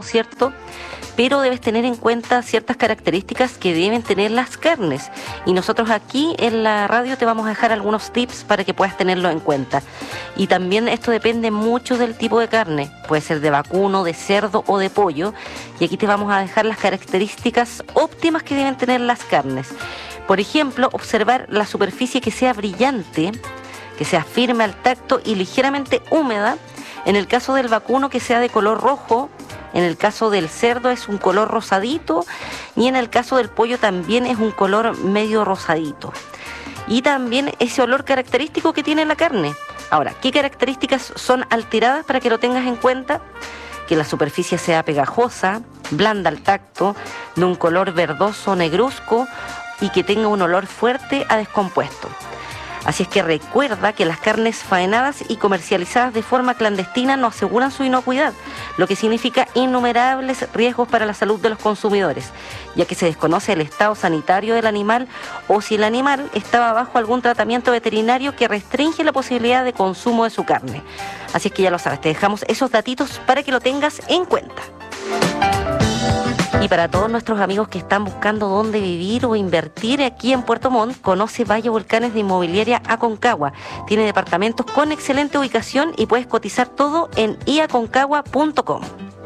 ¿cierto? Pero debes tener en cuenta ciertas características que deben tener las carnes. Y nosotros aquí en la radio te vamos a dejar algunos tips para que puedas tenerlo en cuenta. Y también esto depende mucho del tipo de carne. Puede ser de vacuno, de cerdo o de pollo. Y aquí te vamos a dejar las características óptimas que deben tener las carnes. Por ejemplo, observar la superficie que sea brillante, que sea firme al tacto y ligeramente húmeda. En el caso del vacuno, que sea de color rojo. En el caso del cerdo es un color rosadito y en el caso del pollo también es un color medio rosadito. Y también ese olor característico que tiene la carne. Ahora, ¿qué características son alteradas para que lo tengas en cuenta? Que la superficie sea pegajosa, blanda al tacto, de un color verdoso negruzco y que tenga un olor fuerte a descompuesto. Así es que recuerda que las carnes faenadas y comercializadas de forma clandestina no aseguran su inocuidad, lo que significa innumerables riesgos para la salud de los consumidores, ya que se desconoce el estado sanitario del animal o si el animal estaba bajo algún tratamiento veterinario que restringe la posibilidad de consumo de su carne. Así es que ya lo sabes, te dejamos esos datitos para que lo tengas en cuenta. Y para todos nuestros amigos que están buscando dónde vivir o invertir aquí en Puerto Montt, conoce Valle Volcanes de Inmobiliaria Aconcagua. Tiene departamentos con excelente ubicación y puedes cotizar todo en iaconcagua.com.